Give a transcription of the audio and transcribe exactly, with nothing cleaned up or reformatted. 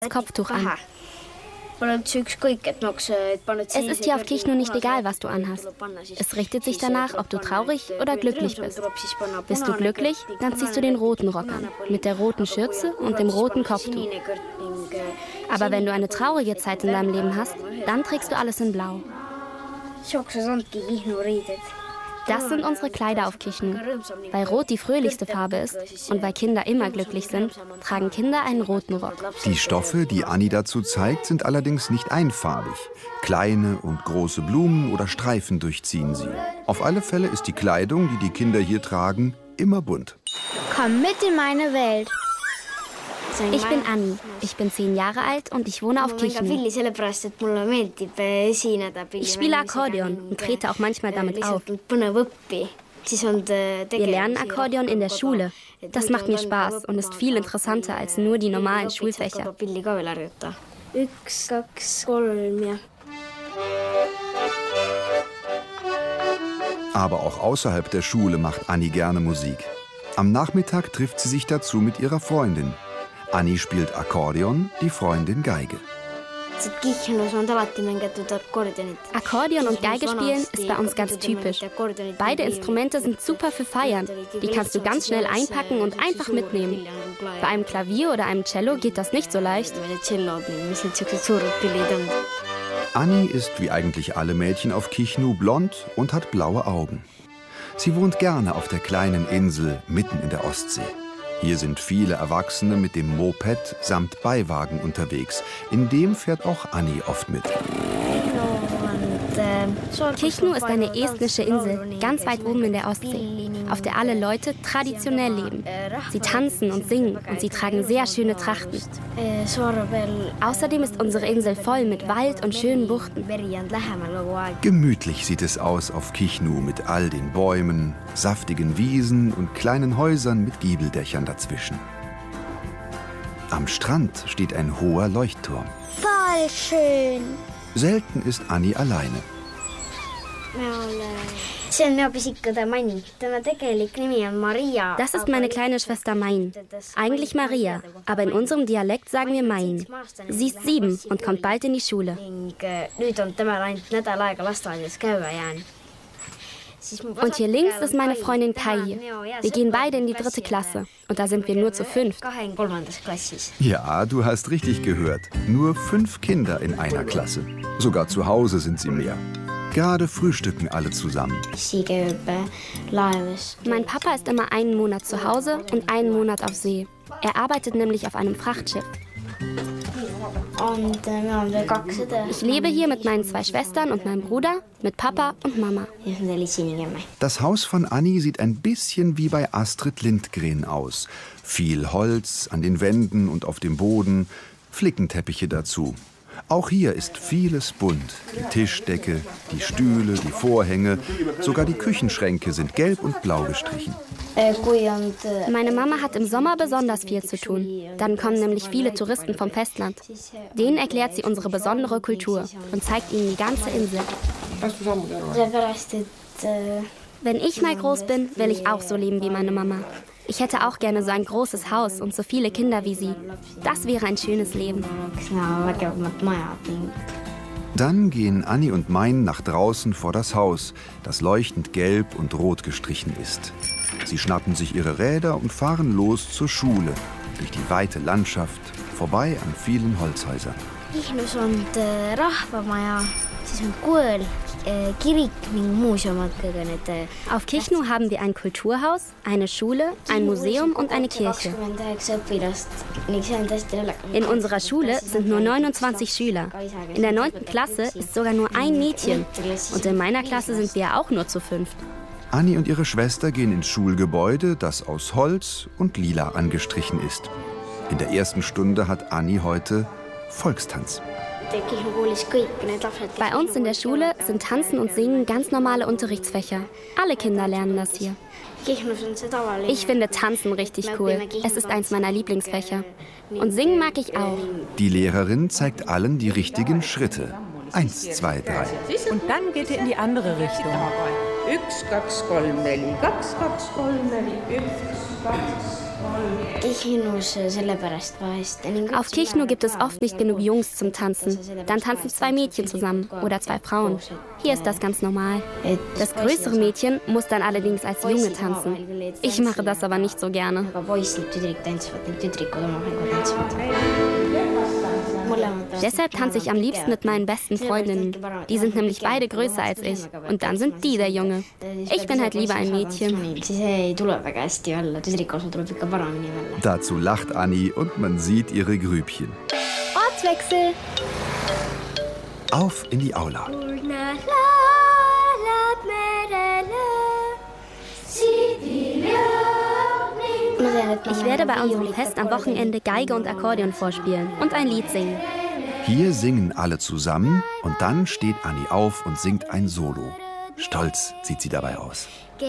Kopftuch an. Es ist hier auf Kichnu nicht egal, was du anhast. Es richtet sich danach, ob du traurig oder glücklich bist. Bist du glücklich, dann ziehst du den roten Rock an, mit der roten Schürze und dem roten Kopftuch. Aber wenn du eine traurige Zeit in deinem Leben hast, dann trägst du alles in Blau. Das sind unsere Kleider auf Kichnu. Weil Rot die fröhlichste Farbe ist und weil Kinder immer glücklich sind, tragen Kinder einen roten Rock. Die Stoffe, die Anni dazu zeigt, sind allerdings nicht einfarbig. Kleine und große Blumen oder Streifen durchziehen sie. Auf alle Fälle ist die Kleidung, die die Kinder hier tragen, immer bunt. Komm mit in meine Welt. Ich bin Anni, ich bin zehn Jahre alt und ich wohne auf Kichnu. Ich spiele Akkordeon und trete auch manchmal damit auf. Wir lernen Akkordeon in der Schule. Das macht mir Spaß und ist viel interessanter als nur die normalen Schulfächer. Aber auch außerhalb der Schule macht Anni gerne Musik. Am Nachmittag trifft sie sich dazu mit ihrer Freundin. Anni spielt Akkordeon, die Freundin Geige. Akkordeon und Geige spielen ist bei uns ganz typisch. Beide Instrumente sind super für Feiern. Die kannst du ganz schnell einpacken und einfach mitnehmen. Bei einem Klavier oder einem Cello geht das nicht so leicht. Anni ist wie eigentlich alle Mädchen auf Kichnu blond und hat blaue Augen. Sie wohnt gerne auf der kleinen Insel mitten in der Ostsee. Hier sind viele Erwachsene mit dem Moped samt Beiwagen unterwegs. In dem fährt auch Anni oft mit. Kichnu ist eine estnische Insel, ganz weit oben in der Ostsee, auf der alle Leute traditionell leben. Sie tanzen und singen und sie tragen sehr schöne Trachten. Außerdem ist unsere Insel voll mit Wald und schönen Buchten. Gemütlich sieht es aus auf Kichnu mit all den Bäumen, saftigen Wiesen und kleinen Häusern mit Giebeldächern dazwischen. Am Strand steht ein hoher Leuchtturm. Voll schön. Selten ist Anni alleine. Das ist meine kleine Schwester Main. Eigentlich Maria, aber in unserem Dialekt sagen wir Main. Sie ist sieben und kommt bald in die Schule. Und hier links ist meine Freundin Kai. Wir gehen beide in die dritte Klasse. Und da sind wir nur zu fünf. Ja, du hast richtig gehört. Nur fünf Kinder in einer Klasse. Sogar zu Hause sind sie mehr. Gerade frühstücken alle zusammen. Mein Papa ist immer einen Monat zu Hause und einen Monat auf See. Er arbeitet nämlich auf einem Frachtschiff. Ich lebe hier mit meinen zwei Schwestern und meinem Bruder, mit Papa und Mama. Das Haus von Anni sieht ein bisschen wie bei Astrid Lindgren aus. Viel Holz an den Wänden und auf dem Boden, Flickenteppiche dazu. Auch hier ist vieles bunt. Die Tischdecke, die Stühle, die Vorhänge, sogar die Küchenschränke sind gelb und blau gestrichen. Meine Mama hat im Sommer besonders viel zu tun. Dann kommen nämlich viele Touristen vom Festland. Denen erklärt sie unsere besondere Kultur und zeigt ihnen die ganze Insel. Wenn ich mal groß bin, will ich auch so leben wie meine Mama. Ich hätte auch gerne so ein großes Haus und so viele Kinder wie sie. Das wäre ein schönes Leben. Dann gehen Anni und Main nach draußen vor das Haus, das leuchtend gelb und rot gestrichen ist. Sie schnappen sich ihre Räder und fahren los zur Schule, durch die weite Landschaft, vorbei an vielen Holzhäusern. Auf Kichnu haben wir ein Kulturhaus, eine Schule, ein Museum und eine Kirche. In unserer Schule sind nur neunundzwanzig Schüler. In der neunten Klasse ist sogar nur ein Mädchen. Und in meiner Klasse sind wir auch nur zu fünft. Anni und ihre Schwester gehen ins Schulgebäude, das aus Holz und lila angestrichen ist. In der ersten Stunde hat Anni heute Volkstanz. Bei uns in der Schule sind Tanzen und Singen ganz normale Unterrichtsfächer. Alle Kinder lernen das hier. Ich finde Tanzen richtig cool. Es ist eins meiner Lieblingsfächer. Und Singen mag ich auch. Die Lehrerin zeigt allen die richtigen Schritte. Eins, zwei, drei. Und dann geht ihr in die andere Richtung. Üks, kaks, kolm, neli, kaks, kaks, kolm, neli, üks, kaks, Auf Kihnu gibt es oft nicht genug Jungs zum Tanzen. Dann tanzen zwei Mädchen zusammen oder zwei Frauen. Hier ist das ganz normal. Das größere Mädchen muss dann allerdings als Junge tanzen. Ich mache das aber nicht so gerne. Deshalb tanze ich am liebsten mit meinen besten Freundinnen. Die sind nämlich beide größer als ich. Und dann sind die der Junge. Ich bin halt lieber ein Mädchen. Dazu lacht Anni und man sieht ihre Grübchen. Ortswechsel. Auf in die Aula. Ich werde bei unserem Fest am Wochenende Geige und Akkordeon vorspielen und ein Lied singen. Hier singen alle zusammen und dann steht Anni auf und singt ein Solo. Stolz sieht sie dabei aus.